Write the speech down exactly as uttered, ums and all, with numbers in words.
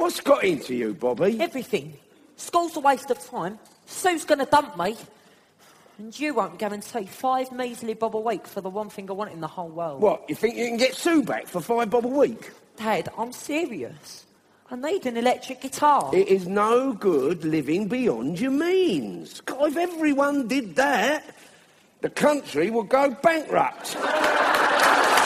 What's got into you, Bobby? Everything. School's a waste of time. Sue's going to dump me. And you won't guarantee five measly bob a week for the one thing I want in the whole world. What, you think you can get Sue back for five bob a week? Dad, I'm serious. I need an electric guitar. It is no good living beyond your means. God, if everyone did that, the country would go bankrupt.